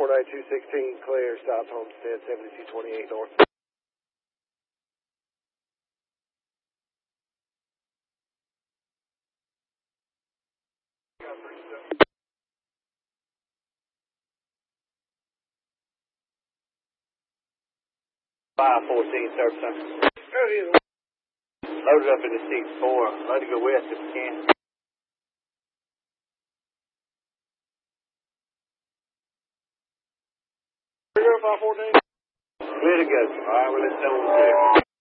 49216, clear, South Homestead, 7228 North. 514, service center. Load it up in the 6-4. Let it go west if you can. Clear to go. All right, well, let's know what's there.